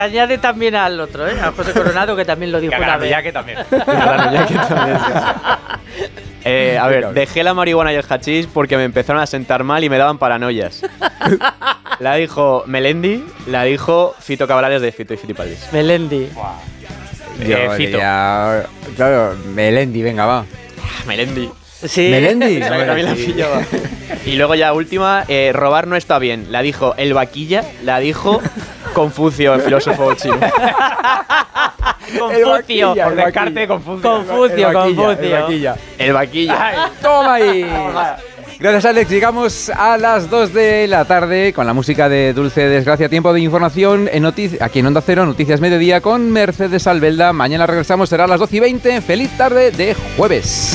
Añade también al otro, a José Coronado, que también lo dijo una vez. Ya que también. A ver, dejé la marihuana y el hachís porque me empezaron a sentar mal y me daban paranoias. La dijo Melendi, la dijo Fito Cabrales de Fito y Fitipaldis. Melendi. Yo Fito. diría, claro, Melendi, venga, va. Melendi. Sí. Melendi. También la pillaba. Y luego ya última, robar no está bien. La dijo el vaquilla, la dijo Confucio, el filósofo chino. Confucio. Por descarte, Confucio. Confucio. El vaquilla. ¡Toma ahí! Gracias, Alex. Llegamos a las 2 de la tarde con la música de Dulce Desgracia. Tiempo de información aquí en Onda Cero, Noticias Mediodía con Mercedes Albelda. Mañana regresamos, será a las 12:20. ¡Feliz tarde de jueves!